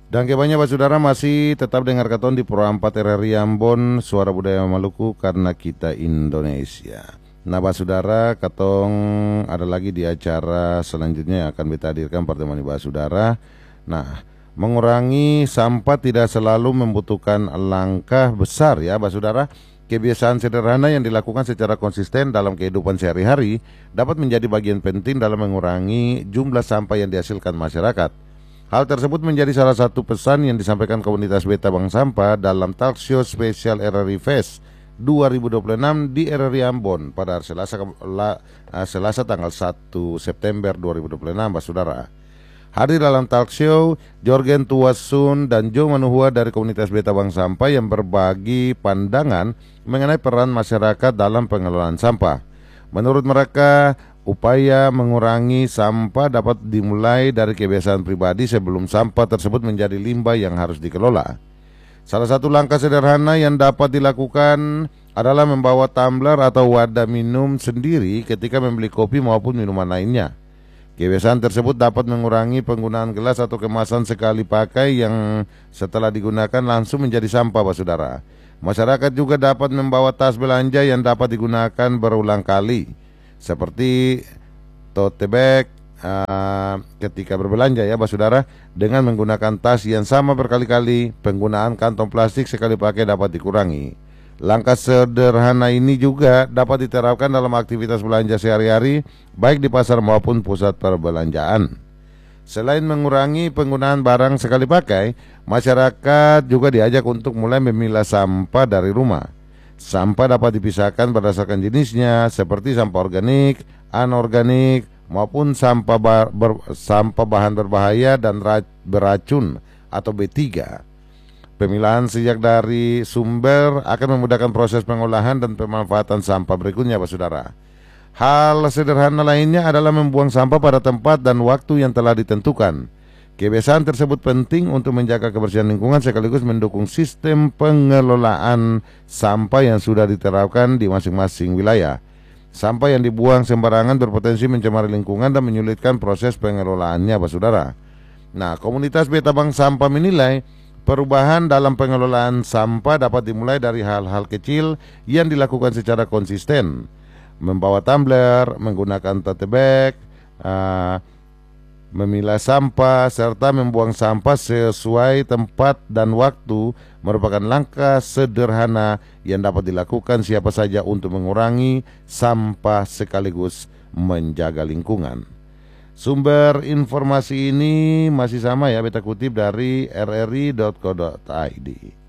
Dan kebanyakan saudara masih tetap dengar katon di Pro 4 RRI Ambon, Suara Budaya Maluku karena kita Indonesia. Nah, saudara, katong ada lagi di acara selanjutnya yang akan kita hadirkan pertemuan saudara. Nah, mengurangi sampah tidak selalu membutuhkan langkah besar ya, saudara. Kebiasaan sederhana yang dilakukan secara konsisten dalam kehidupan sehari-hari dapat menjadi bagian penting dalam mengurangi jumlah sampah yang dihasilkan masyarakat. Hal tersebut menjadi salah satu pesan yang disampaikan komunitas Beta Bank Sampah dalam talkshow spesial RRI Fest 2026 di RRI Ambon pada Selasa tanggal 1 September 2026, saudara. Hadir dalam talkshow Jorgen Tuasun dan Jo Manuhua dari komunitas Beta Bank Sampah yang berbagi pandangan mengenai peran masyarakat dalam pengelolaan sampah. Menurut mereka, upaya mengurangi sampah dapat dimulai dari kebiasaan pribadi sebelum sampah tersebut menjadi limbah yang harus dikelola. Salah satu langkah sederhana yang dapat dilakukan adalah membawa tumbler atau wadah minum sendiri ketika membeli kopi maupun minuman lainnya. Kebiasaan tersebut dapat mengurangi penggunaan gelas atau kemasan sekali pakai yang setelah digunakan langsung menjadi sampah, saudara. Masyarakat juga dapat membawa tas belanja yang dapat digunakan berulang kali, seperti tote bag ketika berbelanja ya, saudara. Dengan menggunakan tas yang sama berkali-kali, penggunaan kantong plastik sekali pakai dapat dikurangi. Langkah sederhana ini juga dapat diterapkan dalam aktivitas belanja sehari-hari, baik di pasar maupun pusat perbelanjaan. Selain mengurangi penggunaan barang sekali pakai, masyarakat juga diajak untuk mulai memilah sampah dari rumah. Sampah dapat dipisahkan berdasarkan jenisnya, seperti sampah organik, anorganik, maupun sampah bahan berbahaya dan beracun atau B3. Pemilahan sejak dari sumber akan memudahkan proses pengolahan dan pemanfaatan sampah berikutnya, saudara. Hal sederhana lainnya adalah membuang sampah pada tempat dan waktu yang telah ditentukan. Kebiasaan tersebut penting untuk menjaga kebersihan lingkungan sekaligus mendukung sistem pengelolaan sampah yang sudah diterapkan di masing-masing wilayah. Sampah yang dibuang sembarangan berpotensi mencemari lingkungan dan menyulitkan proses pengelolaannya, saudara. Nah, komunitas Beta Bank Sampah menilai perubahan dalam pengelolaan sampah dapat dimulai dari hal-hal kecil yang dilakukan secara konsisten. Membawa tumbler, menggunakan tote bag, memilah sampah, serta membuang sampah sesuai tempat dan waktu merupakan langkah sederhana yang dapat dilakukan siapa saja untuk mengurangi sampah sekaligus menjaga lingkungan. Sumber informasi ini masih sama ya, beta kutip dari rri.co.id.